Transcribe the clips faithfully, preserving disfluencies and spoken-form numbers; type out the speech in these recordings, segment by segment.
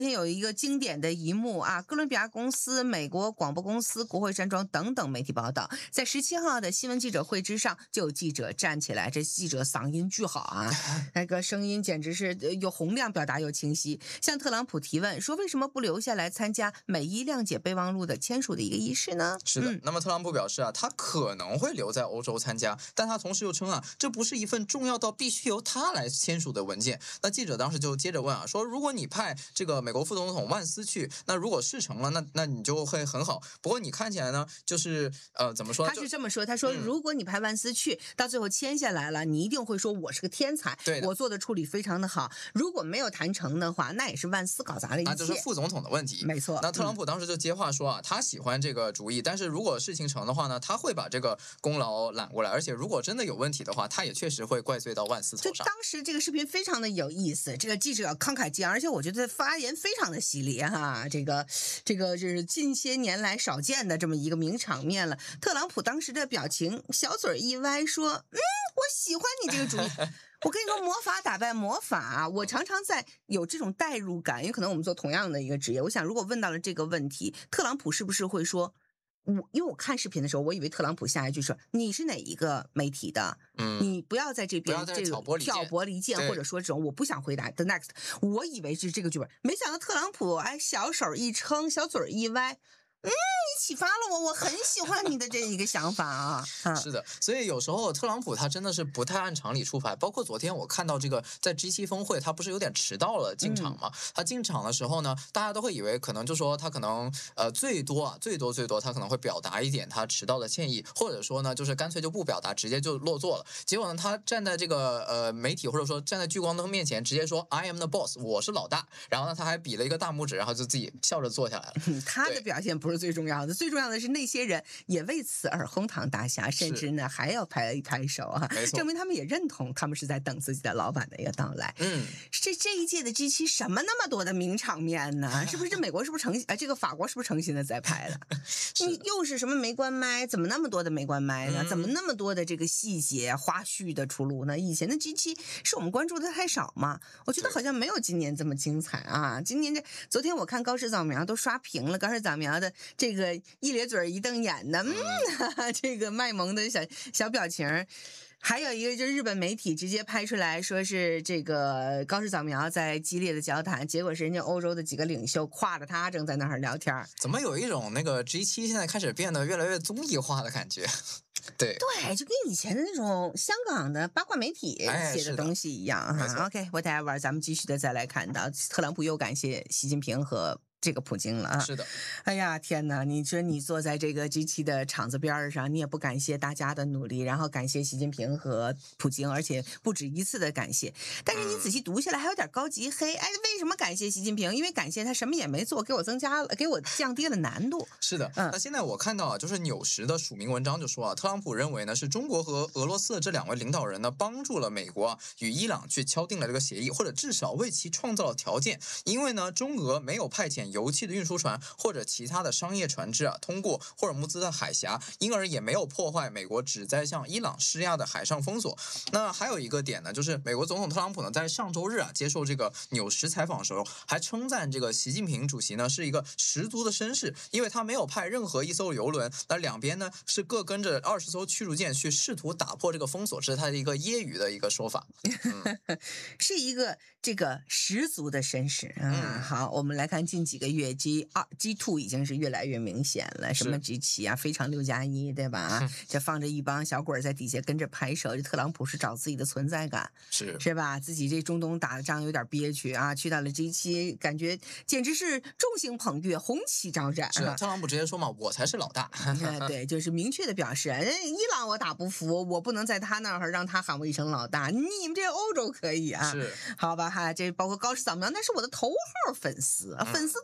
有一个经典的一幕啊，哥伦比亚公司、美国广播公司、国会山庄等等媒体报道，在十七号的新闻记者会之上，就有记者站起来，这记者嗓音巨好啊，那个声音简直是有洪亮，表达又清晰，向特朗普提问说，为什么不留下来参加美伊谅解备忘录的签署的一个仪式呢？ 是的， 嗯、 那么特朗普表示啊，他可能会留在欧洲参加，但他同时又称啊，这不是一份重要到必须由他来签署的文件。那记者当时就接着问啊，说如果你派这个美国副总统万斯去，那如果事成了，那那你就会很好。不过你看起来呢，就是呃，怎么说？ 他是这么说，他说、嗯、如果你派万斯去，到最后签下来了，你一定会说我是个天才， 对， 我做的处理非常的好。如果没有谈成的话，那也是万斯搞砸了一切， 那就是副总统的问题。 没错。 那特朗普当时就接话说啊，嗯、他喜欢这个主意，但是如果事情成的话呢，他会把这个功劳揽过来，而且如果真的有问题的话，他也确实会怪罪到万斯头上。 就当时这个视频非常的有意思，这个记者慷慨激昂，而且我觉得发言非常的犀利哈，这个这个就是近些年来少见的这么一个名场面了。特朗普当时的表情小嘴一歪说，嗯，我喜欢你这个主意。我跟你说，魔法打败魔法，我常常在有这种代入感，因为可能我们做同样的一个职业。我想，如果问到了这个问题，特朗普是不是会说，我因为我看视频的时候，我以为特朗普下一句说，你是哪一个媒体的？嗯，你不要在这边这个挑拨离间，或者说这种我不想回答 the next。我以为是这个剧本，没想到特朗普哎小手一撑，小嘴一歪。嗯，你启发了我，我很喜欢你的这一个想法啊。啊是的，所以有时候特朗普他真的是不太按常理出牌。包括昨天我看到这个在 G 七 峰会，他不是有点迟到了进场吗？嗯、他进场的时候呢，大家都会以为可能就说他可能呃最多啊最多最多他可能会表达一点他迟到的歉意，或者说呢就是干脆就不表达，直接就落座了。结果呢，他站在这个呃媒体或者说站在聚光灯面前，直接说 I am the boss， 我是老大。然后呢，他还比了一个大拇指，然后就自己笑着坐下来了。 嗯、他的表现不是。不是最重要的，最重要的是那些人也为此而哄堂大笑，甚至呢还要拍一拍手啊，证明他们也认同他们是在等自己的老板的一个到来。嗯，这这一届的 G 七 什么那么多的名场面呢？是不是这美国是不是诚啊？这个法国是不是诚心的在拍了？你又是什么没关麦？怎么那么多的没关麦呢？嗯、怎么那么多的这个细节花絮的出炉呢？以前的 G 七 是我们关注的太少吗？我觉得好像没有今年这么精彩啊！今年这昨天我看高市早苗都刷屏了，高市早苗的。这个一咧嘴一瞪眼的，嗯，这个卖萌的小小表情，还有一个就是日本媒体直接拍出来说是这个高市早苗在激烈的交谈，结果是人家欧洲的几个领袖挎着他正在那儿聊天。 怎么有一种那个 G 七 现在开始变得越来越综艺化的感觉？对对，就跟以前的那种香港的八卦媒体写的东西一样。哎、OK，whatever， 咱们继续的再来看到特朗普又感谢习近平和这个普京了啊！ 是的， 哎呀天哪！你说你坐在这个 G 七 的场子边上，你也不感谢大家的努力，然后感谢习近平和普京，而且不止一次的感谢。但是你仔细读下来，还有点高级黑。哎，为什么感谢习近平？因为感谢他什么也没做，给我增加了，给我降低了难度。 是的，嗯。那现在我看到啊，就是纽时的署名文章就说啊，特朗普认为呢，是中国和俄罗斯的这两位领导人呢，帮助了美国啊与伊朗去敲定了这个协议，或者至少为其创造了条件。因为呢，中俄没有派遣油气的运输船或者其他的商业船只啊通过霍尔木兹的海峡，因而也没有破坏美国旨在向伊朗施压的海上封锁。那还有一个点呢，就是美国总统特朗普呢在上周日啊接受这个纽时采访的时候，还称赞这个习近平主席呢是一个十足的绅士，因为他没有派任何一艘油轮，那两边呢是各跟着二十艘驱逐舰去试图打破这个封锁，这是他的一个揶揄的一个说法。 嗯、是一个这个十足的绅士啊。嗯、好，我们来看近几个月 G 二 G 二 已经是越来越明显了，什么 G 七 啊，非常六加一，对吧？这放着一帮小鬼在底下跟着拍手，这特朗普是找自己的存在感， 是是吧？自己这中东打的仗有点憋屈啊，去到了 G 七，感觉简直是众星捧月，红旗招展。 是特朗普直接说嘛，我才是老大。 对，就是明确的表示，伊朗我打不服，我不能在他那儿让他喊我一声老大，你们这欧洲可以啊， 是好吧哈？这包括高市早苗，那是我的头号粉丝，嗯、粉丝头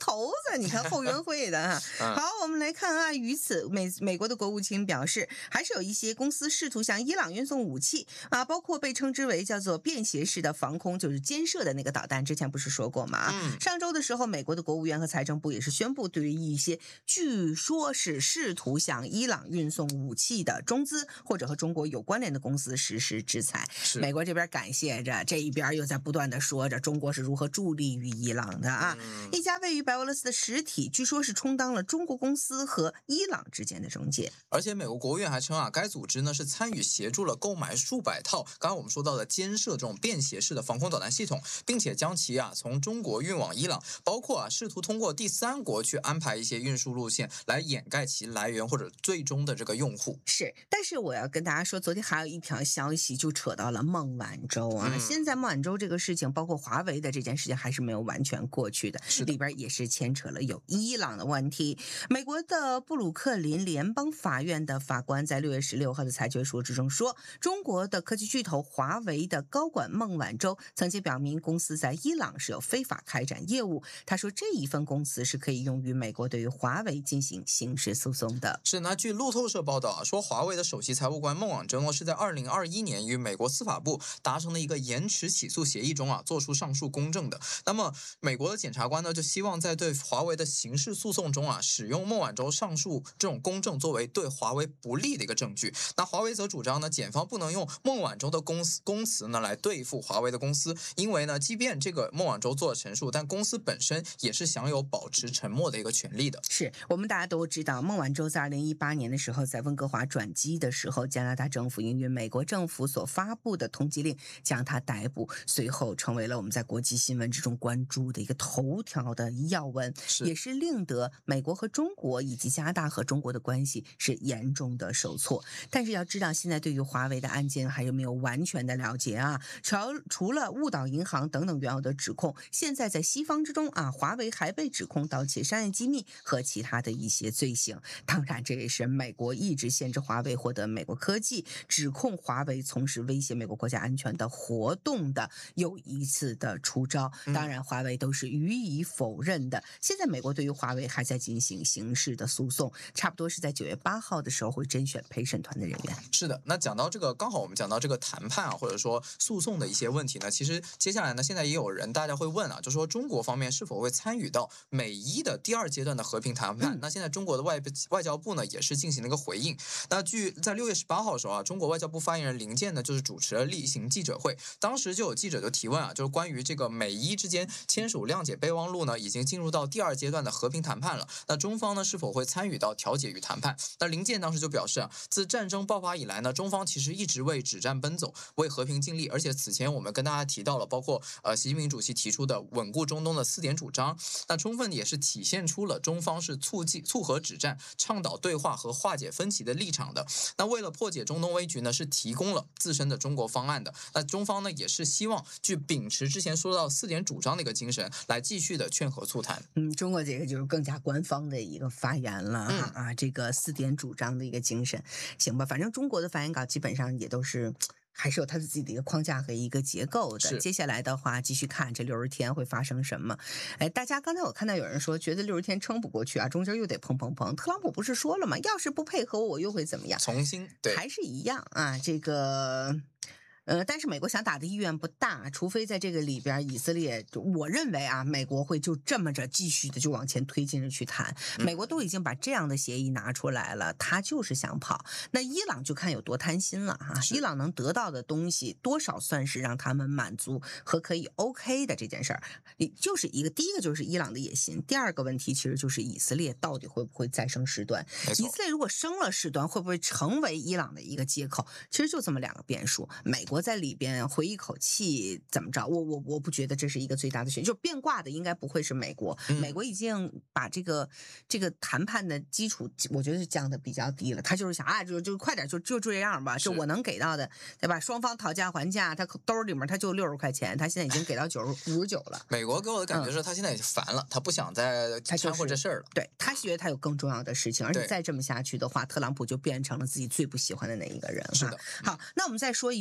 头子，你看后援会的啊。好，我们来看啊，于此美美国的国务卿表示，还是有一些公司试图向伊朗运送武器啊，包括被称之为叫做便携式的防空，就是肩射的那个导弹，之前不是说过吗？嗯、上周的时候，美国的国务院和财政部也是宣布，对于一些据说是试图向伊朗运送武器的中资或者和中国有关联的公司实施制裁。美国这边感谢着，这一边又在不断的说着中国是如何助力于伊朗的啊。嗯、一家位于白俄罗斯的实体，据说是充当了中国公司和伊朗之间的中介。 而且美国国务院还称啊，该组织呢是参与协助了购买数百套刚刚我们说到的肩射这种便携式的防空导弹系统，并且将其啊从中国运往伊朗，包括啊试图通过第三国去安排一些运输路线来掩盖其来源或者最终的这个用户。 是，但是我要跟大家说，昨天还有一条消息就扯到了孟晚舟啊。嗯、现在孟晚舟这个事情，包括华为的这件事情，还是没有完全过去的， 是的里边也是牵扯了有伊朗的问题。美国的布鲁克林联邦法院的法官在六月十六号的裁决书之中说，中国的科技巨头华为的高管孟晚舟曾经表明，公司在伊朗是有非法开展业务。他说，这一份公司是可以用于美国对于华为进行刑事诉讼的。 是，那据路透社报道啊，说华为的首席财务官孟晚舟呢是在二零二一年与美国司法部达成了一个延迟起诉协议中啊，做出上述公证的。那么美国的检察官呢就希望在对华为的刑事诉讼中啊，使用孟晚舟上述这种公证作为对华为不利的一个证据。那华为则主张呢，检方不能用孟晚舟的公司公词呢来对付华为的公司，因为呢，即便这个孟晚舟做了陈述，但公司本身也是享有保持沉默的一个权利的。 是我们大家都知道，孟晚舟在二零一八年的时候，在温哥华转机的时候，加拿大政府因为美国政府所发布的通缉令将他逮捕，随后成为了我们在国际新闻之中关注的一个头条的要闻， 是也是令得美国和中国以及加拿大和中国的关系是严重的受挫。但是要知道，现在对于华为的案件还是没有完全的了解啊，除除了误导银行等等原有的指控，现在在西方之中啊，华为还被指控盗窃商业机密和其他的一些罪行。当然，这也是美国一直限制华为获得美国科技，指控华为从事威胁美国国家安全的活动的又一次的出招。当然，华为都是予以否认的。现在美国对于华为还在进行刑事的诉讼，差不多是在九月八号的时候会甄选陪审团的人员。 是的，那讲到这个，刚好我们讲到这个谈判啊，或者说诉讼的一些问题呢，其实接下来呢，现在也有人大家会问啊，就说中国方面是否会参与到美伊的第二阶段的和平谈判？嗯、那现在中国的外外交部呢也是进行了一个回应。那据在六月十八号的时候啊，中国外交部发言人林健呢就是主持了例行记者会，当时就有记者就提问啊，就是关于这个美伊之间签署谅解备忘录呢，已经进入到第二阶段的和平谈判了。那中方呢是否会参与到调解与谈判？那林健当时就表示啊，自战争爆发以来呢，中方其实一直为止战奔走，为和平尽力。而且此前我们跟大家提到了，包括呃习近平主席提出的稳固中东的四点主张，那充分也是体现出了中方是促进促和止战、倡导对话和化解分歧的立场的。那为了破解中东危局呢，是提供了自身的中国方案的。那中方呢也是希望去秉持之前说到四点主张的一个精神，来继续的劝和促谈。 嗯，中国这个就是更加官方的一个发言了、嗯、啊，这个四点主张的一个精神，行吧？反正中国的发言稿基本上也都是。还是有它自己的一个框架和一个结构的。接下来的话，继续看这六十天会发生什么。哎，大家刚才我看到有人说，觉得六十天撑不过去啊，中间又得砰砰砰。特朗普不是说了吗？要是不配合我，我又会怎么样？ 重新对， 还是一样啊，这个。呃，但是美国想打的意愿不大，除非在这个里边，以色列，我认为啊，美国会就这么着继续的就往前推进着去谈。美国都已经把这样的协议拿出来了，他就是想跑。那伊朗就看有多贪心了哈、啊，伊朗能得到的东西多少算是让他们满足和可以 OK 的这件事儿，就是一个第一个就是伊朗的野心，第二个问题其实就是以色列到底会不会再生事端？以色列如果生了事端，会不会成为伊朗的一个接口？其实就这么两个变数，美国。在里边回一口气怎么着？我我我不觉得这是一个最大的选，就变卦的应该不会是美国。嗯、美国已经把这个这个谈判的基础，我觉得是降的比较低了。他就是想啊，就就快点，就就这样吧，就我能给到的，对吧？双方讨价还价，他兜里面他就六十块钱，他现在已经给到九十五十九了。 美国给我的感觉是他现在也烦了，嗯、他不想再掺和这事儿了。 对他觉得他有更重要的事情，而且再这么下去的话，特朗普就变成了自己最不喜欢的那一个人。 是的。 好，那我们再说一句，还有。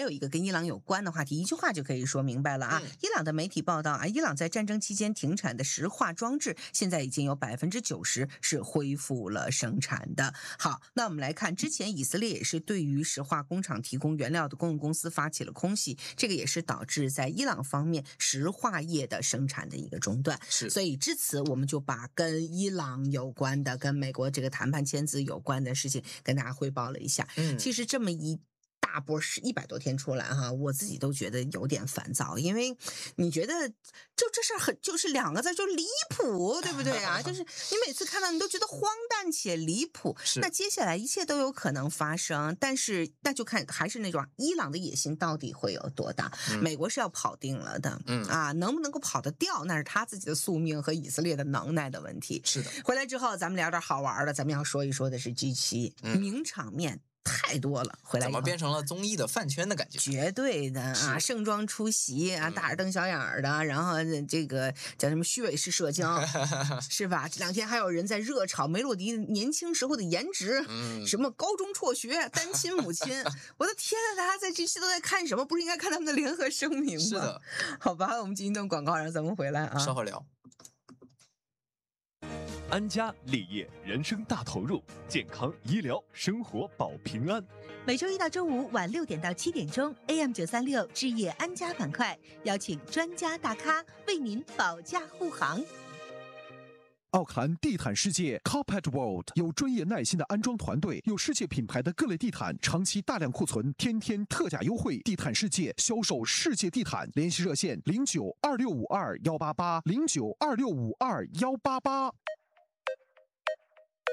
有一个跟伊朗有关的话题，一句话就可以说明白了啊。嗯、伊朗的媒体报道啊，伊朗在战争期间停产的石化装置，现在已经有百分之九十是恢复了生产的。好，那我们来看，之前以色列也是对于石化工厂提供原料的公共公司发起了空袭，这个也是导致在伊朗方面石化业的生产的一个中断。 是， 所以至此我们就把跟伊朗有关的、跟美国这个谈判签字有关的事情跟大家汇报了一下。嗯，其实这么一大波是一百多天出来哈，我自己都觉得有点烦躁，因为你觉得就这事儿很就是两个字，就离谱，对不对啊？就是你每次看到你都觉得荒诞且离谱。那接下来一切都有可能发生，但是那就看还是那种伊朗的野心到底会有多大？嗯、美国是要跑定了的，嗯啊，能不能够跑得掉，那是他自己的宿命和以色列的能耐的问题。 是的， 回来之后咱们聊点好玩的，咱们要说一说的是 G 七、嗯、名场面。太多了，回来怎么变成了综艺的饭圈的感觉？ 绝对的啊，盛装出席啊，大眼瞪小眼儿的，嗯、然后这个叫什么虚伪式社交，是吧？这两天还有人在热炒梅洛迪年轻时候的颜值，嗯、什么高中辍学、单亲母亲，我的天啊！大家在这期都在看什么？不是应该看他们的联合声明吗？ 是的， 好吧，我们进一段广告，然后咱们回来啊， 稍后聊。 安家立业人生大投入，健康医疗生活保平安。 每周一到周五晚六点到七点钟 ，A M 九三六置业安家板块，邀请专家大咖为您保驾护航。 奥克兰地毯世界 Carpet World 有专业耐心的安装团队，有世界品牌的各类地毯，长期大量库存，天天特价优惠。地毯世界销售世界地毯，联系热线零九二六五二幺八八零九二六五二幺八八。